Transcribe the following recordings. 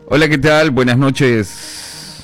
Hola, ¿qué tal? Buenas noches.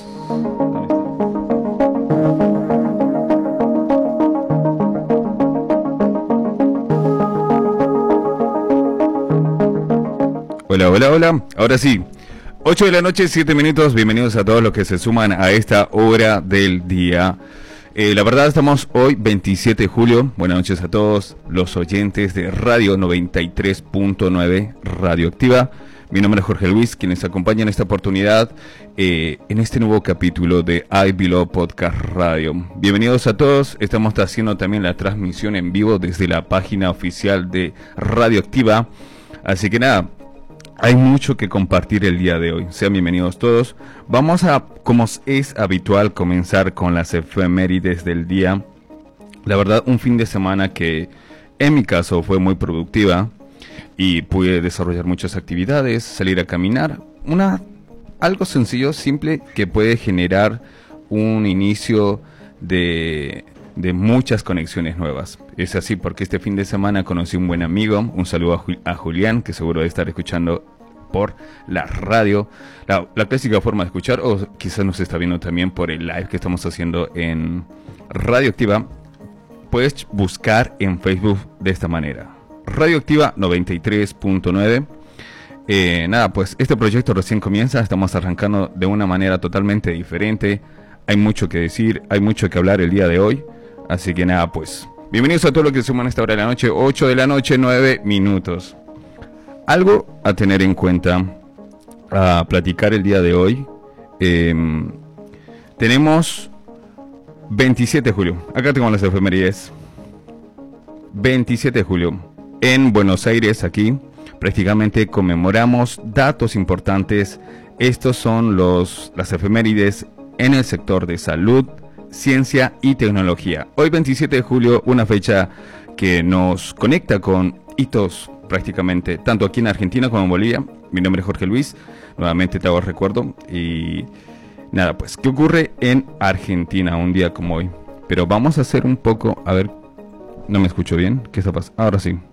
Hola, hola, hola. Ahora sí. 8 de la noche, 7 minutos. Bienvenidos a todos los que se suman a esta hora del día. La verdad, estamos hoy 27 de julio. Buenas noches a todos los oyentes de Radio 93.9 Radioactiva. Mi nombre es Jorge Luis, quienes acompañan esta oportunidad en este nuevo capítulo de I Below Podcast Radio. Bienvenidos a todos. Estamos haciendo también la transmisión en vivo desde la página oficial de Radioactiva. Así que nada, hay mucho que compartir el día de hoy. Sean bienvenidos todos. Vamos a, como es habitual, comenzar con las efemérides del día. La verdad, un fin de semana que en mi caso fue muy productiva y pude desarrollar muchas actividades, salir a caminar. Algo sencillo, simple, que puede generar un inicio de muchas conexiones nuevas. Es así porque este fin de semana conocí un buen amigo. Un saludo a Julián, que seguro debe estar escuchando por la radio, la clásica forma de escuchar, o quizás nos está viendo también por el live que estamos haciendo en Radioactiva. Puedes buscar en Facebook de esta manera: Radioactiva 93.9. Nada, pues este proyecto recién comienza, estamos arrancando de una manera totalmente diferente. Hay mucho que decir, hay mucho que hablar el día de hoy. Así que nada, pues bienvenidos a todos los que se suman a esta hora de la noche, 8 de la noche, 9 minutos. Algo a tener en cuenta, a platicar el día de hoy. Tenemos 27 de julio, acá tengo las efemérides. 27 de julio, en Buenos Aires, aquí, prácticamente conmemoramos datos importantes. Estos son las efemérides en el sector de salud, ciencia y tecnología. Hoy 27 de julio, una fecha que nos conecta con hitos prácticamente tanto aquí en Argentina como en Bolivia. Mi nombre es Jorge Luis, nuevamente te hago recuerdo. Y nada, pues, ¿qué ocurre en Argentina un día como hoy? Pero vamos a hacer un poco, a ver, no me escucho bien, ¿qué está pasando? Ahora sí.